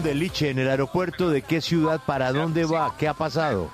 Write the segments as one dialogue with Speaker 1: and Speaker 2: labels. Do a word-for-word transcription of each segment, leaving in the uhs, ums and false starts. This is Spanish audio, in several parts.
Speaker 1: dónde, Liche? ¿En el aeropuerto de qué ciudad? ¿Para dónde va? ¿Qué ha pasado?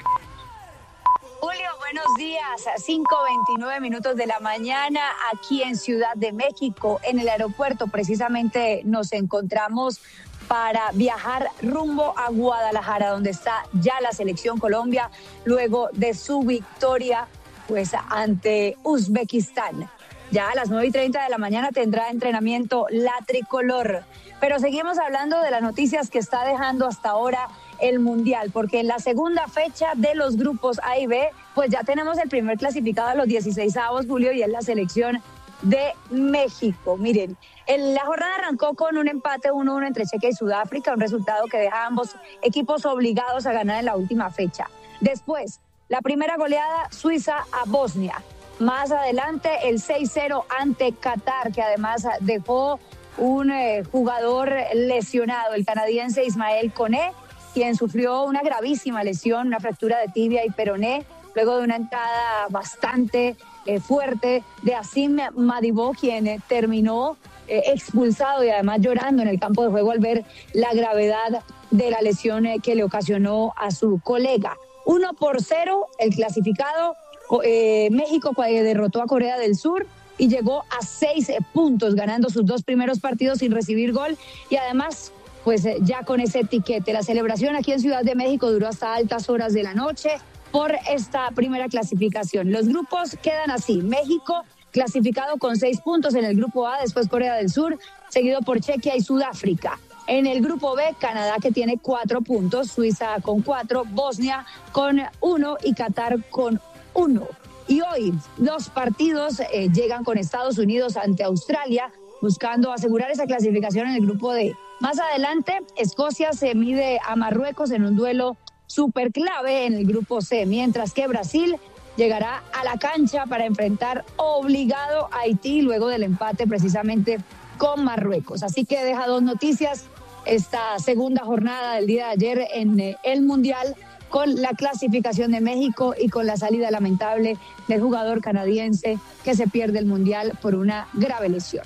Speaker 2: Julio, buenos días. cinco veintinueve minutos de la mañana aquí en Ciudad de México, en el aeropuerto. Precisamente nos encontramos para viajar rumbo a Guadalajara, donde está ya la selección Colombia, luego de su victoria pues ante Uzbekistán. Ya a las nueve y treinta de la mañana tendrá entrenamiento la tricolor. Pero seguimos hablando de las noticias que está dejando hasta ahora el Mundial, porque en la segunda fecha de los grupos A y B, pues ya tenemos el primer clasificado a los dieciseisavos, Julio, y es la selección de México. Miren, el, la jornada arrancó con un empate uno uno entre Chequia y Sudáfrica, un resultado que deja a ambos equipos obligados a ganar en la última fecha. Después, la primera goleada, Suiza a Bosnia. Más adelante, el seis cero ante Qatar, que además dejó un eh, jugador lesionado, el canadiense Ismael Koné, quien sufrió una gravísima lesión, una fractura de tibia y peroné, luego de una entrada bastante eh, fuerte de Asim Madibo, quien eh, terminó eh, expulsado y además llorando en el campo de juego al ver la gravedad de la lesión eh, que le ocasionó a su colega. Uno por cero, el clasificado. Eh, México derrotó a Corea del Sur y llegó a seis puntos, ganando sus dos primeros partidos sin recibir gol y además pues ya con ese etiquete. La celebración aquí en Ciudad de México duró hasta altas horas de la noche por esta primera clasificación. Los grupos quedan así: México clasificado con seis puntos en el grupo A, después Corea del Sur, seguido por Chequia y Sudáfrica. En el grupo B, Canadá, que tiene cuatro puntos, Suiza con cuatro, Bosnia con uno y Qatar con uno. Y hoy los partidos eh, llegan con Estados Unidos ante Australia, buscando asegurar esa clasificación en el grupo D. Más adelante, Escocia se mide a Marruecos en un duelo súper clave en el grupo C, mientras que Brasil llegará a la cancha para enfrentar obligado a Haití luego del empate precisamente con Marruecos. Así que deja dos noticias esta segunda jornada del día de ayer en eh, el Mundial, con la clasificación de México y con la salida lamentable del jugador canadiense que se pierde el Mundial por una grave lesión.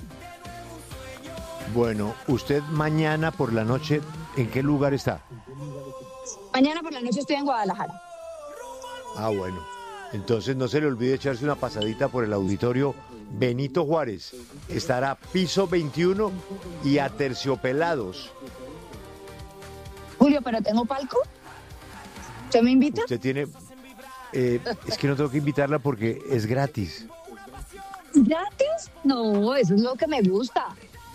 Speaker 1: Bueno, usted mañana por la noche, ¿en qué lugar está?
Speaker 2: Mañana por la noche estoy en Guadalajara.
Speaker 1: Ah, bueno. Entonces no se le olvide echarse una pasadita por el auditorio Benito Juárez. Estará piso veintiuno y Aterciopelados.
Speaker 2: Julio, ¿pero tengo palco? ¿Usted me invita?
Speaker 1: Usted tiene... Eh, es que no tengo que invitarla porque es gratis.
Speaker 2: ¿Gratis? No, eso es lo que me gusta.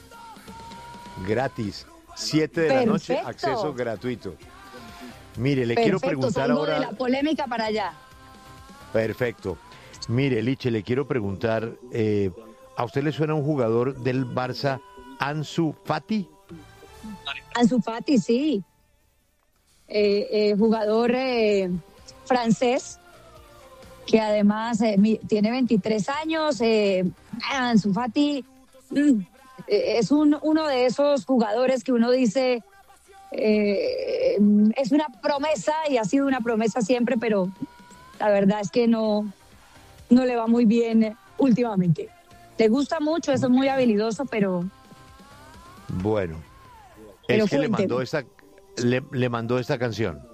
Speaker 1: Gratis. Siete de
Speaker 2: Perfecto.
Speaker 1: la noche, acceso gratuito. Mire, le
Speaker 2: Perfecto,
Speaker 1: quiero preguntar
Speaker 2: salgo
Speaker 1: ahora...
Speaker 2: de la polémica para allá.
Speaker 1: Perfecto. Mire, Liche, le quiero preguntar, eh, ¿a usted le suena un jugador del Barça, Ansu Fati?
Speaker 2: Ansu Fati, sí. Eh, eh, jugador eh, francés, que además eh, mi, tiene veintitrés años. Eh, Ansu Fati mm, eh, es un, uno de esos jugadores que uno dice eh, es una promesa y ha sido una promesa siempre, pero la verdad es que no, no le va muy bien últimamente. Le gusta mucho, eso es muy habilidoso, pero...
Speaker 1: Bueno,
Speaker 2: pero
Speaker 1: es que le
Speaker 2: cuénteme.
Speaker 1: mandó esta, le, le mandó esta canción.